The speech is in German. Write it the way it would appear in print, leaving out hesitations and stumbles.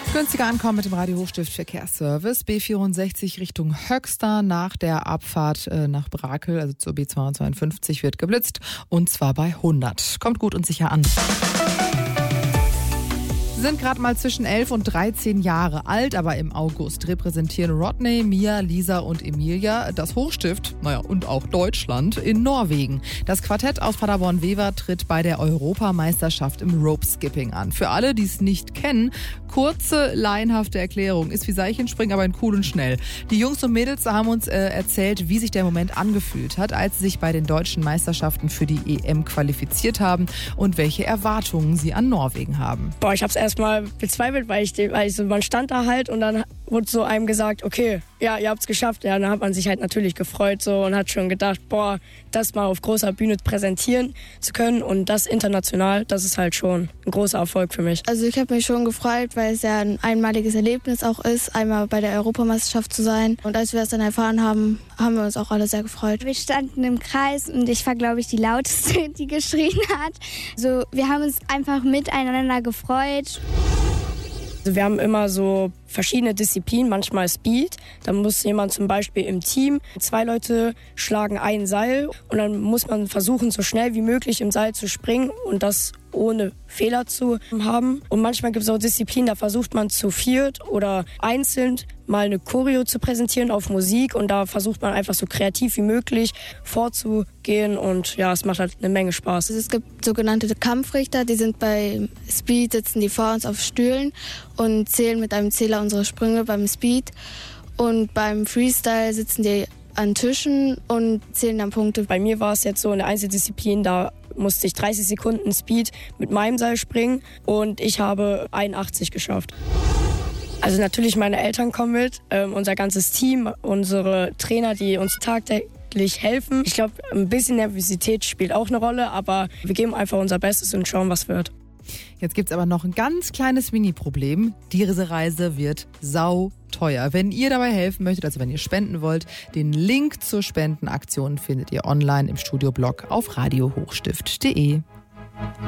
Günstiger ankommen mit dem Radio Hochstift Verkehrsservice. B64 Richtung Höxter nach der Abfahrt nach Brakel, also zur B252, wird geblitzt. Und zwar bei 100. Kommt gut und sicher an. Sie sind gerade mal zwischen 11 und 13 Jahre alt, aber im August repräsentieren Rodney, Mia, Lisa und Emilia das Hochstift, und auch Deutschland in Norwegen. Das Quartett aus Paderborn-Wever tritt bei der Europameisterschaft im Rope-Skipping an. Für alle, die es nicht kennen, kurze, laienhafte Erklärung. Ist wie Seilchenspringen, aber in cool und schnell. Die Jungs und Mädels haben uns erzählt, wie sich der Moment angefühlt hat, als sie sich bei den deutschen Meisterschaften für die EM qualifiziert haben und welche Erwartungen sie an Norwegen haben. Ich hab's erstmal bezweifelt, man stand da halt und dann wurde so einem gesagt, okay, ja, ihr habt's geschafft. Ja, dann hat man sich halt natürlich gefreut so und hat schon gedacht, das mal auf großer Bühne präsentieren zu können und das international, das ist halt schon ein großer Erfolg für mich. Also ich habe mich schon gefreut, weil es ja ein einmaliges Erlebnis auch ist, einmal bei der Europameisterschaft zu sein. Und als wir es dann erfahren haben, haben wir uns auch alle sehr gefreut. Wir standen im Kreis und ich war, glaube ich, die lauteste, die geschrien hat. Also wir haben uns einfach miteinander gefreut. Also wir haben immer so verschiedene Disziplinen, manchmal Speed. Da muss jemand zum Beispiel im Team, 2 Leute schlagen ein Seil und dann muss man versuchen, so schnell wie möglich im Seil zu springen und das ohne Fehler zu haben. Und manchmal gibt es auch Disziplinen, da versucht man zu viert oder einzeln mal eine Choreo zu präsentieren auf Musik und da versucht man einfach so kreativ wie möglich vorzugehen und ja, es macht halt eine Menge Spaß. Es gibt sogenannte Kampfrichter, die sind bei Speed, sitzen die vor uns auf Stühlen und zählen mit einem Zähler unsere Sprünge beim Speed und beim Freestyle sitzen die an Tischen und zählen dann Punkte. Bei mir war es jetzt so eine Einzeldisziplin, da musste ich 30 Sekunden Speed mit meinem Seil springen und ich habe 81 geschafft. Also natürlich meine Eltern kommen mit, unser ganzes Team, unsere Trainer, die uns tagtäglich helfen. Ich glaube, ein bisschen Nervosität spielt auch eine Rolle, aber wir geben einfach unser Bestes und schauen, was wird. Jetzt gibt's aber noch ein ganz kleines Mini-Problem. Diese Reise wird sauteuer. Wenn ihr dabei helfen möchtet, also wenn ihr spenden wollt, den Link zur Spendenaktion findet ihr online im Studioblog auf radiohochstift.de.